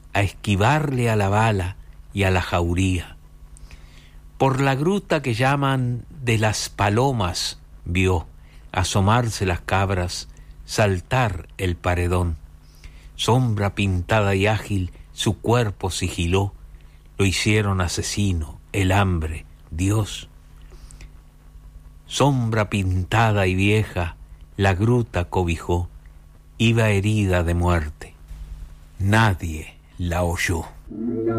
a esquivarle a la bala y a la jauría. Por la gruta que llaman de las Palomas vio asomarse las cabras, saltar el paredón. Sombra pintada y ágil su cuerpo sigiló, lo hicieron asesino, el hambre, Dios. Sombra pintada y vieja, la gruta cobijó, iba herida de muerte. Nadie la oyó.